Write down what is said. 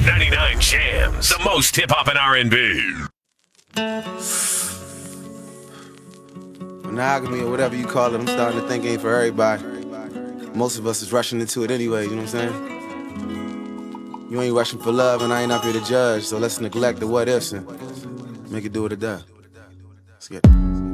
99 Jams, the most hip-hop and R&B. Monogamy or whatever you call it, I'm starting to think ain't for everybody. Most of us is rushing into it anyway, you know what I'm saying? You ain't rushing for love and I ain't up here to judge, so let's neglect the what ifs and make it do what it does. Let's get it.